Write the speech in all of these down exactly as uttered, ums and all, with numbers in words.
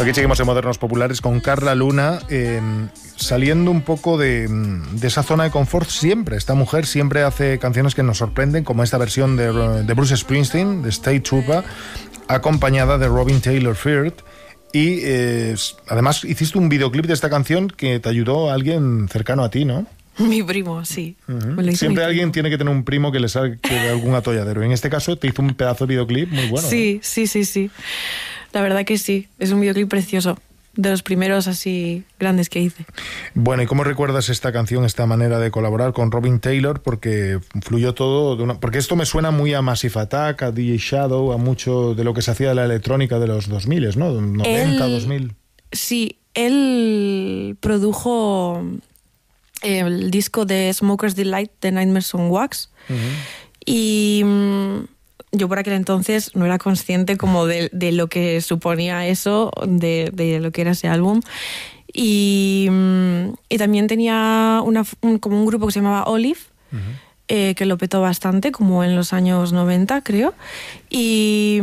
Aquí seguimos en Modernos Populares con Carla Luna, eh, saliendo un poco de, de esa zona de confort. Siempre, esta mujer siempre hace canciones que nos sorprenden, como esta versión de, de Bruce Springsteen, de State Trooper, acompañada de Robin Taylor Firth. Y eh, además hiciste un videoclip de esta canción que te ayudó a alguien cercano a ti, ¿no? Mi primo, sí. Uh-huh. Me lo hizo Siempre alguien primo. Tiene que tener un primo que le saque de algún atolladero. En este caso te hizo un pedazo de videoclip muy bueno. Sí, ¿no? sí, sí, sí. La verdad que sí. Es un videoclip precioso. De los primeros así grandes que hice. Bueno, ¿y cómo recuerdas esta canción, esta manera de colaborar con Robin Taylor? Porque fluyó todo de una... Porque esto me suena muy a Massive Attack, a D J Shadow, a mucho de lo que se hacía de la electrónica de los dos mil, ¿no? noventa, él, dos mil. Sí, él produjo el disco de Smoker's Delight de Nightmares on Wax. Uh-huh. Y yo por aquel entonces no era consciente como de, de lo que suponía eso, de, de lo que era ese álbum. Y, y también tenía una, un, como un grupo que se llamaba Olive, uh-huh. eh, que lo petó bastante, como en los años noventa, creo. Y,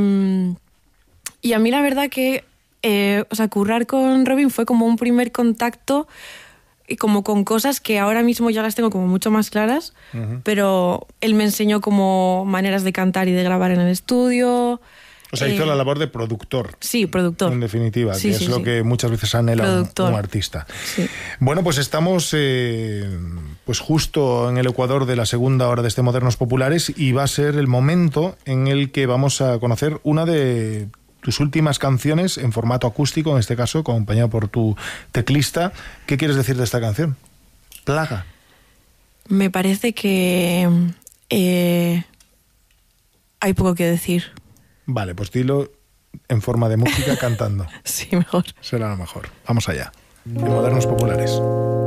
y a mí la verdad que eh, o sea, currar con Robin fue como un primer contacto, y como con cosas que ahora mismo ya las tengo como mucho más claras, uh-huh. pero él me enseñó como maneras de cantar y de grabar en el estudio. O sea, eh, hizo la labor de productor. Sí, productor. En definitiva, sí, que sí, es lo sí. que muchas veces anhela un, un artista. Sí. Bueno, pues estamos eh, pues justo en el ecuador de la segunda hora de este Modernos Populares y va a ser el momento en el que vamos a conocer una de tus últimas canciones en formato acústico, en este caso, acompañado por tu teclista. ¿Qué quieres decir de esta canción? Plaga. Me parece que eh, hay poco que decir. Vale, pues dilo en forma de música cantando. Sí, mejor. Será lo mejor. Vamos allá. En Modernos Populares.